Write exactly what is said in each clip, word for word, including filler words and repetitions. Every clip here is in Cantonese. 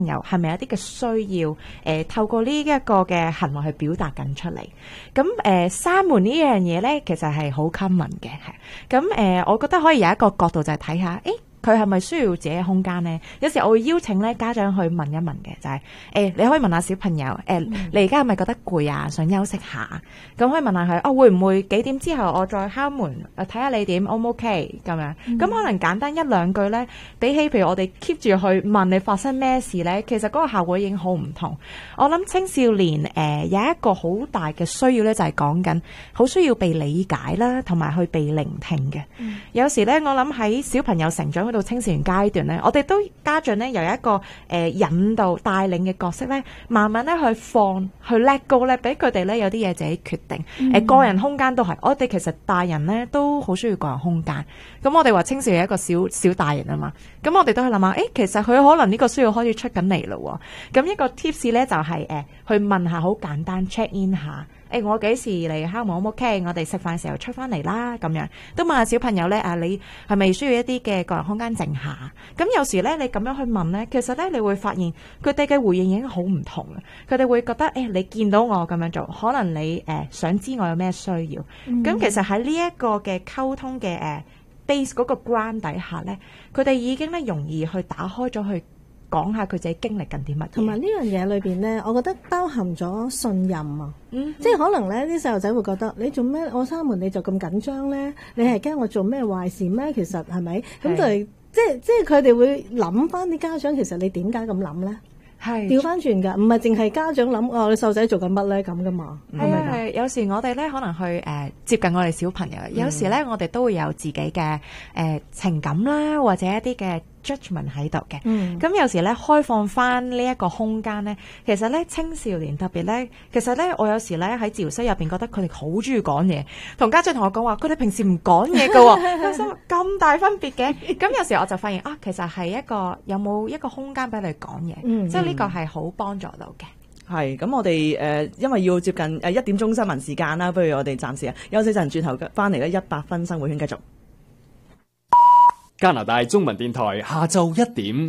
友係咪有啲嘅需要？誒、呃，透過呢一個嘅行為去表達緊出嚟。咁誒，閂門呢樣嘢咧，其實係好 common 嘅，係。咁誒、呃，我覺得可以有一個角度就係睇下，誒。佢係咪需要自己嘅空間呢？有時我會邀請咧家長去問一問嘅，就係、是、誒、欸，你可以問下小朋友，誒、欸，你而家係咪覺得攰啊？想休息下？咁可以問下佢，哦，會唔會幾點之後我再敲門？誒，睇下你點 O 唔 OK 咁樣？咁、嗯、可能簡單一兩句咧，比起譬如我哋 keep 住去問你發生咩事咧，其實嗰個效果已經好唔同。我諗青少年誒、呃、有一個好大嘅需要咧，就係講緊好需要被理解啦，同埋去被聆聽嘅。嗯、有時咧，我諗喺小朋友成長到青少年階段咧，我哋都家長咧由一個誒、呃、引導帶領嘅角色咧，慢慢咧去放去 let go 咧，俾佢哋咧有啲嘢自己決定。誒、嗯呃、個人空間都係，我哋其實大人咧都好需要個人空間。咁我哋話青少年係一個小小大人啊嘛，咁我哋都去諗下，誒、欸、其實佢可能呢個需要開始出緊嚟咯。咁一個 tips 咧就係、是、誒、呃、去問下好簡單 check in 下。誒、欸，我幾時嚟敲門 O 唔 OK？ 我哋食飯時候出翻嚟啦，咁樣都問下小朋友咧。啊，你係咪需要一啲嘅個人空間靜下？咁有時咧，你咁樣去問咧，其實咧，你會發現佢哋嘅回應已經好唔同啦。佢哋會覺得，誒、欸，你見到我咁樣做，可能你誒、呃、想知我有咩需要。咁、嗯、其實喺呢一個嘅溝通嘅誒、呃、base 嗰個 ground 底下咧，佢哋已經咧容易去打開咗去。講下佢自己經歷緊啲乜， 同埋呢樣嘢裏邊呢，我覺得包含咗信任啊，嗯、即係可能呢啲細路仔會覺得你做咩我閂門你就咁緊張呢？你係驚我做咩壞事咩？其實係咪咁就係即係即係佢哋會諗翻啲家長，其實你點解咁諗呢？係調翻轉㗎，唔係淨係家長諗哦，你細路仔做緊乜咧咁噶嘛？係啊係， 有時我哋咧可能去誒、呃、接近我哋小朋友，嗯、有時咧我哋都會有自己嘅誒、呃、情感啦，或者一啲嘅 judgment 喺度嘅。咁、嗯、有時咧開放翻呢一個空間咧，其實咧青少年特別咧，其實咧我有時咧喺治療室入邊覺得佢哋好中意講嘢，同家長同我講話，佢哋平時唔講嘢㗎喎，心咁大分別嘅。咁有時我就發現啊，其實係一個有冇一個空間俾你講嘢，嗯、即係呢個係好幫助到嘅。 係咁，我哋誒、呃、因為要接近誒一點鐘新聞時間啦，不如我哋暫時啊休息陣，轉頭翻嚟咧一百分生活圈繼續。 加拿大中文電台下晝一點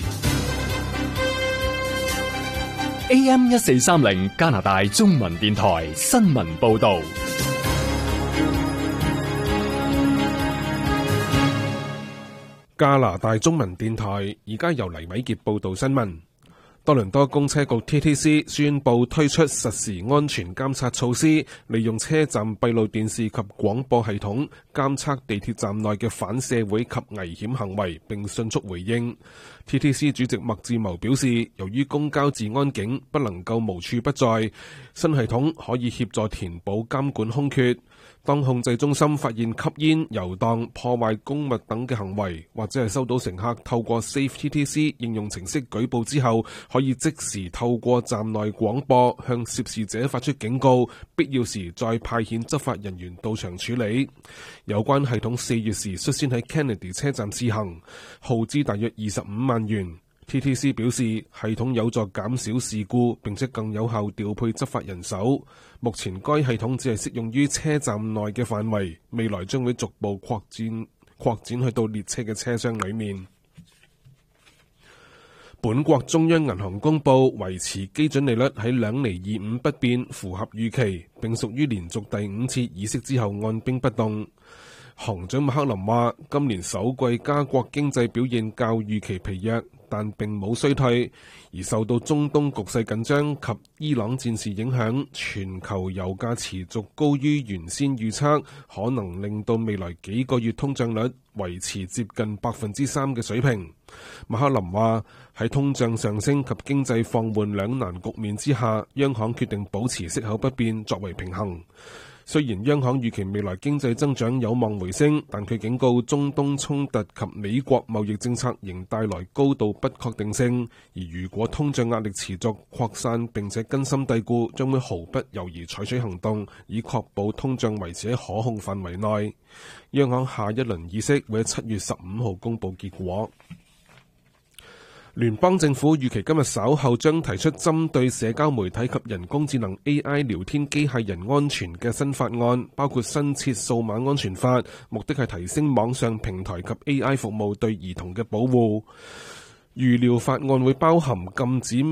A M 一四三零，加拿大中文電台新聞報道。 加拿大中文電台而家由黎偉傑報道新聞。多倫多公車局 T T C 宣布推出實時安全監察措施，利用車站閉路電視及廣播系統監測地鐵站內嘅反社會及危險行為，並迅速回應。T T C 主席麥志謀表示，由於公交治安警不能夠無處不在，新系統可以協助填補監管空缺。當控制中心發現吸煙、遊蕩、破壞公物等嘅行為，或者係收到乘客透過 Safe T T C 應用程式舉報之後，可以即時透過站內廣播向涉事者發出警告，必要時再派遣執法人員到場處理。有關系統四月時率先喺 Kennedy 車站試行，耗資大約二十五萬元。T T C 表示，系統有助減少事故，並且更有效調配執法人手。目前該系統只係適用於車站內嘅範圍，未來將會逐步擴展擴展去到列車嘅車廂裏面。本國中央銀行公布維持基準利率喺兩厘二五不變，符合預期，並屬於連續第五次議息之後按兵不動。行長麥克林話，今年首季加國經濟表現較預期疲弱，但並冇衰退，而受到中東局勢緊張及伊朗戰事影響，全球油價持續高於原先預測，可能令到未來幾個月通脹率維持接近百分之三嘅水平。麥克林話，喺通脹上升及經濟放緩兩難局面之下，央行決定保持息口不變作為平衡。雖然央行預期未來經濟增長有望回升，但佢警告中東衝突及美國貿易政策仍帶來高度不確定性，而如果通脹壓力持續擴散並且根深蒂固，將會毫不猶豫採取行動，以確保通脹維持喺可控範圍內。央行下一輪議息會喺七月十五號公佈結果。聯邦政府預期今日稍後將提出針對社交媒體及人工智能 A I 聊天機械人安全嘅新法案，包括新設數碼安全法，目的係提升網上平台及 A I 服務對兒童嘅保護。 預料法案會包含禁止